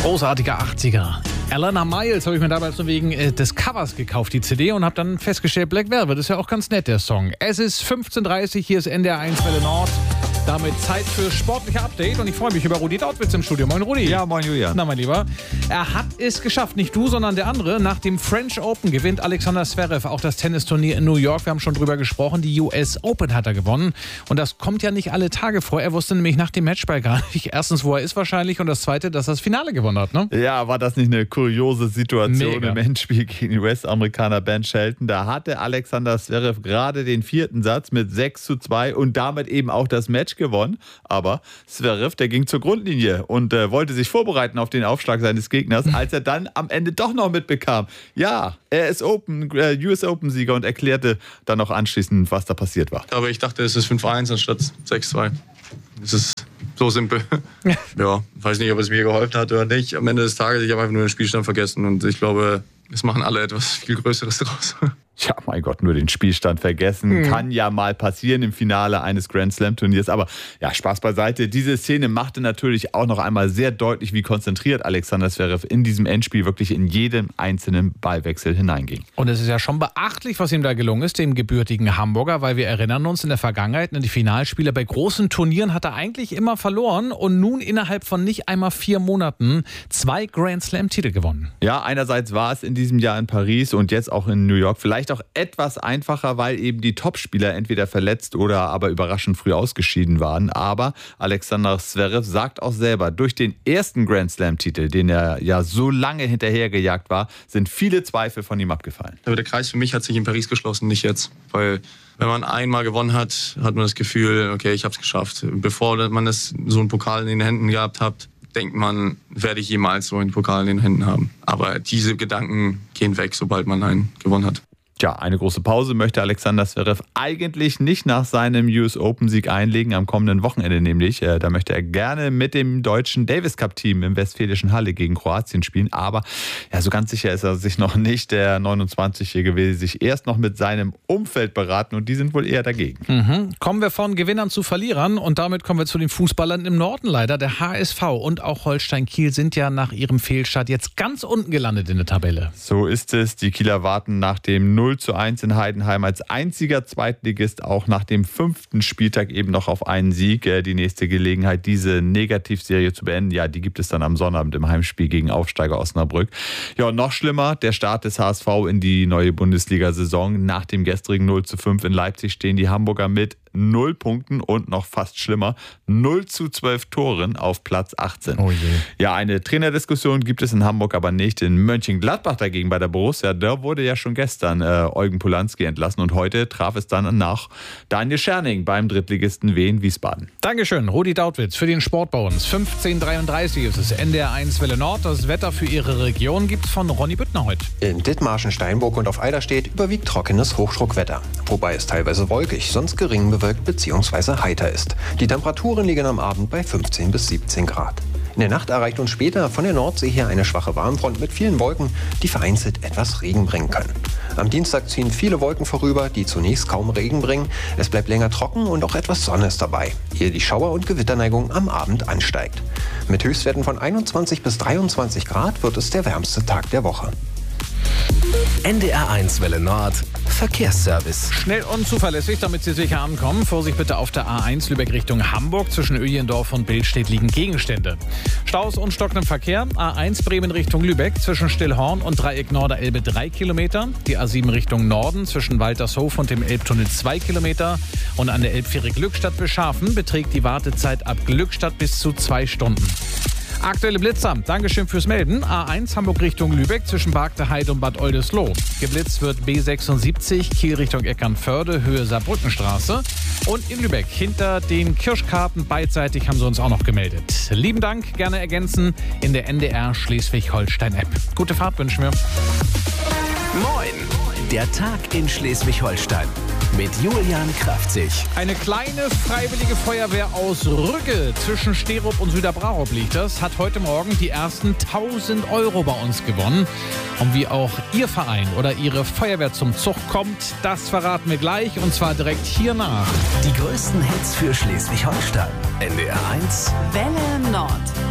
Großartiger 80er. Alana Miles habe ich mir damals nur wegen des Covers gekauft, die CD, und habe dann festgestellt, Black Velvet ist ja auch ganz nett, der Song. Es ist 15:30 Uhr, hier ist NDR 1 Welle Nord. Damit Zeit für sportliche Update und ich freue mich über Rudi Dautwitz im Studio. Moin Rudi. Ja, moin Julian. Na mein Lieber, er hat es geschafft, nicht du, sondern der andere. Nach dem French Open gewinnt Alexander Zverev auch das Tennisturnier in New York. Wir haben schon drüber gesprochen, die US Open hat er gewonnen und das kommt ja nicht alle Tage vor. Er wusste nämlich nach dem Matchball gar nicht, erstens, wo er ist wahrscheinlich und das zweite, dass er das Finale gewonnen hat, ne? Ja, war das nicht eine kuriose Situation Mega. im Endspiel gegen den US-Amerikaner Ben Shelton? Da hatte Alexander Zverev gerade den vierten Satz mit 6:2 und damit eben auch das Match gewonnen. Aber Zverev, der ging zur Grundlinie und wollte sich vorbereiten auf den Aufschlag seines Gegners, als er dann am Ende doch noch mitbekam. Ja, er ist US Open-Sieger und erklärte dann noch anschließend, was da passiert war. Aber ich dachte, es ist 5:1 anstatt 6:2. Es ist so simpel. Ja, weiß nicht, ob es mir geholfen hat oder nicht. Am Ende des Tages, ich habe einfach nur den Spielstand vergessen und ich glaube, es machen alle etwas viel Größeres draus. Ja, mein Gott, nur den Spielstand vergessen. Kann ja mal passieren im Finale eines Grand Slam Turniers. Aber ja, Spaß beiseite. Diese Szene machte natürlich auch noch einmal sehr deutlich, wie konzentriert Alexander Zverev in diesem Endspiel wirklich in jedem einzelnen Ballwechsel hineinging. Und es ist ja schon beachtlich, was ihm da gelungen ist, dem gebürtigen Hamburger, weil wir erinnern uns in der Vergangenheit, die Finalspiele bei großen Turnieren hat er eigentlich immer verloren und nun innerhalb von nicht einmal 4 Monaten 2 Grand Slam Titel gewonnen. Ja, einerseits war es in diesem Jahr in Paris und jetzt auch in New York vielleicht auch etwas einfacher, weil eben die Topspieler entweder verletzt oder aber überraschend früh ausgeschieden waren. Aber Alexander Zverev sagt auch selber, durch den ersten Grand Slam-Titel, den er ja so lange hinterhergejagt war, sind viele Zweifel von ihm abgefallen. Aber der Kreis für mich hat sich in Paris geschlossen, nicht jetzt. Weil wenn man einmal gewonnen hat, hat man das Gefühl, okay, ich habe es geschafft. Bevor man so einen Pokal in den Händen gehabt hat, denkt man, werde ich jemals so einen Pokal in den Händen haben. Aber diese Gedanken gehen weg, sobald man einen gewonnen hat. Ja, eine große Pause möchte Alexander Zverev eigentlich nicht nach seinem US Open-Sieg einlegen, am kommenden Wochenende nämlich. Da möchte er gerne mit dem deutschen Davis Cup-Team im Westfälischen Halle gegen Kroatien spielen. Aber ja, so ganz sicher ist er sich noch nicht. Der 29-Jährige will sich erst noch mit seinem Umfeld beraten und die sind wohl eher dagegen. Kommen wir von Gewinnern zu Verlierern und damit kommen wir zu den Fußballern im Norden leider. Der HSV und auch Holstein Kiel sind ja nach ihrem Fehlstart jetzt ganz unten gelandet in der Tabelle. So ist es. Die Kieler warten nach dem 0:1 in Heidenheim als einziger Zweitligist auch nach dem 5. Spieltag eben noch auf einen Sieg. Die nächste Gelegenheit, diese Negativserie zu beenden, ja, die gibt es dann am Sonnabend im Heimspiel gegen Aufsteiger Osnabrück. Ja, und noch schlimmer, der Start des HSV in die neue Bundesliga-Saison. Nach dem gestrigen 0:5 in Leipzig stehen die Hamburger mit 0 Punkten und noch fast schlimmer, 0:12 Toren auf Platz 18. Oh je. Ja, eine Trainerdiskussion gibt es in Hamburg aber nicht. In Mönchengladbach dagegen bei der Borussia, da wurde ja schon gestern Eugen Polanski entlassen und heute traf es dann nach Daniel Scherning beim Drittligisten Wien Wiesbaden. Dankeschön, Rudi Dautwitz für den Sport bei uns. 15:33 ist es NDR 1 Welle Nord. Das Wetter für Ihre Region gibt's von Ronny Büttner heute. In Dithmarschen, Steinburg und auf Eiderstedt überwiegt trockenes Hochdruckwetter. Wobei es teilweise wolkig, sonst gering bewölkt bzw. heiter ist. Die Temperaturen liegen am Abend bei 15 bis 17 Grad. In der Nacht erreicht uns später von der Nordsee her eine schwache Warmfront mit vielen Wolken, die vereinzelt etwas Regen bringen können. Am Dienstag ziehen viele Wolken vorüber, die zunächst kaum Regen bringen. Es bleibt länger trocken und auch etwas Sonne ist dabei, ehe die Schauer- und Gewitterneigung am Abend ansteigt. Mit Höchstwerten von 21 bis 23 Grad wird es der wärmste Tag der Woche. NDR 1 Welle Nord Verkehrsservice. Schnell und zuverlässig, damit Sie sicher ankommen. Vorsicht bitte auf der A1 Lübeck Richtung Hamburg. Zwischen Öjendorf und Billstedt liegen Gegenstände. Staus und stockendem Verkehr. A1 Bremen Richtung Lübeck zwischen Stillhorn und Dreieck Norderelbe 3 Kilometer. Die A7 Richtung Norden zwischen Waltershof und dem Elbtunnel 2 Kilometer. Und an der Elbfähre Glückstadt Beschafen beträgt die Wartezeit ab Glückstadt bis zu 2 Stunden. Aktuelle Blitzer. Dankeschön fürs Melden. A1 Hamburg Richtung Lübeck zwischen Bargteheide und Bad Oldesloe. Geblitzt wird B76 Kiel Richtung Eckernförde, Höhe Saarbrückenstraße. Und in Lübeck hinter den Kirschkarten beidseitig haben sie uns auch noch gemeldet. Lieben Dank, gerne ergänzen in der NDR Schleswig-Holstein-App. Gute Fahrt wünschen wir. Moin, der Tag in Schleswig-Holstein. Mit Julian Kraftzig. Eine kleine freiwillige Feuerwehr aus Rügge zwischen Sterup und Süderbraurup liegt das, hat heute Morgen die ersten 1.000 € bei uns gewonnen. Und wie auch Ihr Verein oder Ihre Feuerwehr zum Zug kommt, das verraten wir gleich und zwar direkt hier nach. Die größten Hits für Schleswig-Holstein. NDR 1 Welle Nord.